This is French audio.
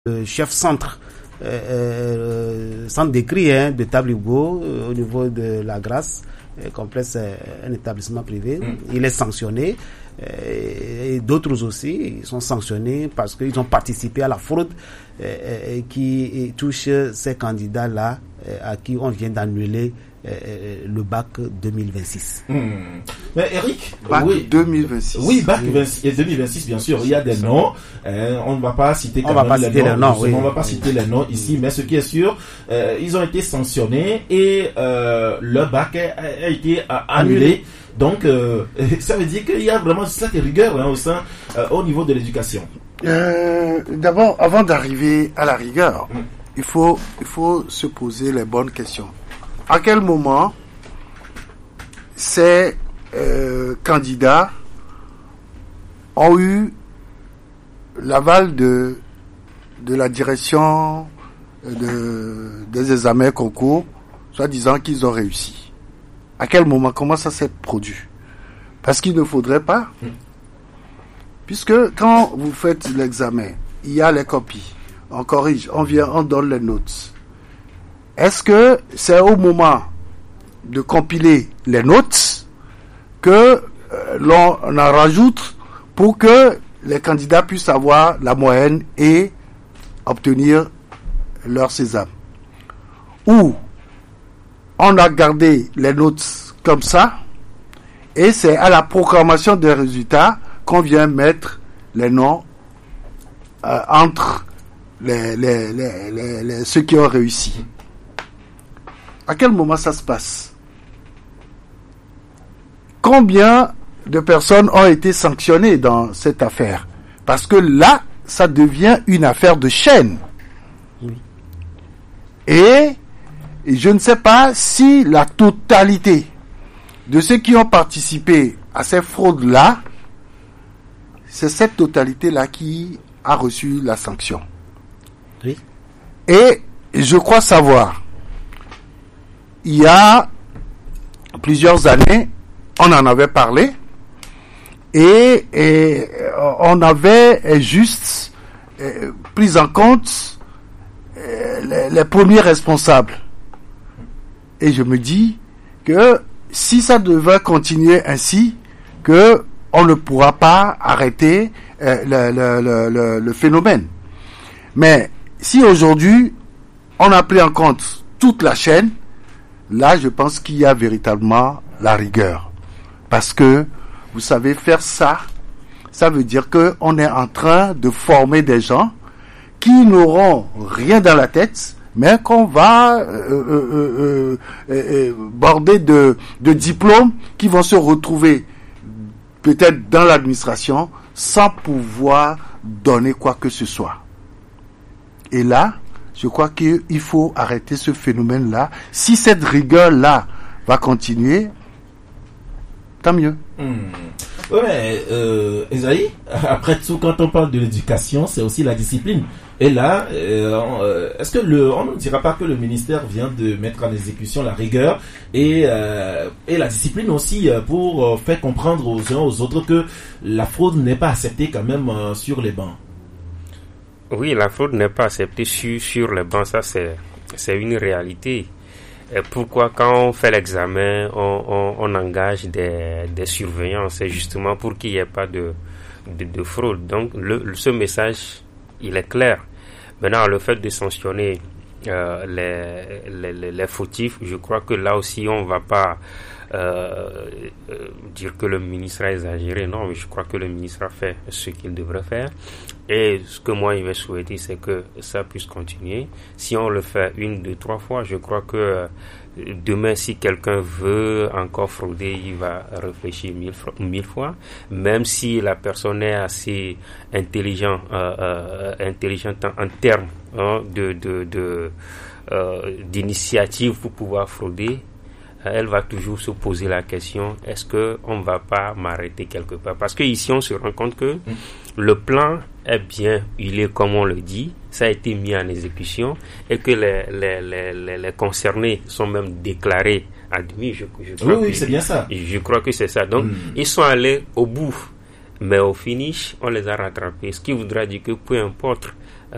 le chef centre d'écrit de Tabligo au niveau de la Grâce, complexe un établissement privé. Il est sanctionné et d'autres aussi ils sont sanctionnés parce qu'ils ont participé à la fraude qui touche ces candidats-là à qui on vient d'annuler le bac 2026. Mais Eric, bac 2026. Oui, bac 2026, bien sûr. Il y a des noms. On ne va pas citer les noms. On ne va pas citer les noms ici, mais ce qui est sûr, ils ont été sanctionnés et le bac a été annulé. Donc, ça veut dire qu'il y a vraiment cette rigueur au niveau de l'éducation. D'abord, avant d'arriver à la rigueur, il faut se poser les bonnes questions. À quel moment ces candidats ont eu l'aval de la direction des examens concours, soit disant qu'ils ont réussi? À quel moment? Comment ça s'est produit? Parce qu'il ne faudrait pas. Puisque quand vous faites l'examen, il y a les copies, on corrige, on vient, on donne les notes. Est-ce que c'est au moment de compiler les notes que l'on en rajoute pour que les candidats puissent avoir la moyenne et obtenir leur sésame? Ou on a gardé les notes comme ça et c'est à la proclamation des résultats qu'on vient mettre les noms entre ceux qui ont réussi? À quel moment ça se passe? Combien de personnes ont été sanctionnées dans cette affaire? Parce que là, ça devient une affaire de chaîne. Et je ne sais pas si la totalité de ceux qui ont participé à ces fraudes-là, c'est cette totalité-là qui a reçu la sanction. Oui. Et je crois savoir, il y a plusieurs années, on en avait parlé et on avait juste pris en compte les premiers responsables. Et je me dis que si ça devait continuer ainsi, que on ne pourra pas arrêter le phénomène. Mais si aujourd'hui on a pris en compte toute la chaîne, là, je pense qu'il y a véritablement la rigueur. Parce que, vous savez, faire ça, ça veut dire qu'on est en train de former des gens qui n'auront rien dans la tête, mais qu'on va border de diplômes qui vont se retrouver peut-être dans l'administration sans pouvoir donner quoi que ce soit. Et là, je crois qu'il faut arrêter ce phénomène-là. Si cette rigueur-là va continuer, tant mieux. Ouais, Esaïe, après tout, quand on parle de l'éducation, c'est aussi la discipline. Et là, est-ce que on ne dira pas que le ministère vient de mettre en exécution la rigueur et la discipline aussi pour faire comprendre aux uns aux autres que la fraude n'est pas acceptée quand même sur les bancs? Oui, la fraude n'est pas acceptée sur les bancs, ça c'est une réalité. Et pourquoi quand on fait l'examen, on engage des surveillants? C'est justement pour qu'il n'y ait pas de fraude. Donc ce message, il est clair. Maintenant, le fait de sanctionner les fautifs, je crois que là aussi on va pas dire que le ministre a exagéré. Non, mais je crois que le ministre a fait ce qu'il devrait faire. Et ce que moi, je vais souhaiter, c'est que ça puisse continuer. Si on le fait 1, 2, 3 fois, je crois que demain, si quelqu'un veut encore frauder, il va réfléchir 1000 fois. Même si la personne est assez intelligente en termes d'initiative pour pouvoir frauder, elle va toujours se poser la question, est-ce que on va pas m'arrêter quelque part? Parce que ici, on se rend compte que le plan est bien, il est comme on le dit, ça a été mis en exécution et que les concernés sont même déclarés admis. Je crois oui, c'est bien ça. Je crois que c'est ça. Donc, ils sont allés au bout, mais au finish, on les a rattrapés. Ce qui voudra dire que peu importe